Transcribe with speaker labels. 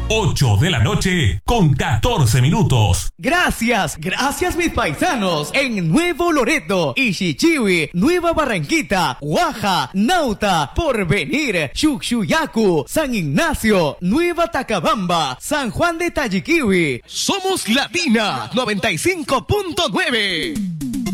Speaker 1: 8 de la noche con 14 minutos.
Speaker 2: Gracias mis paisanos en Nuevo Loreto, Ixichiwi, Nueva Barranquita, Guaja, Nauta, Porvenir, Chuchuyacu, San Ignacio, Nueva Tacabamba, San Juan de Tayiquiwi. Somos Latina 95.9.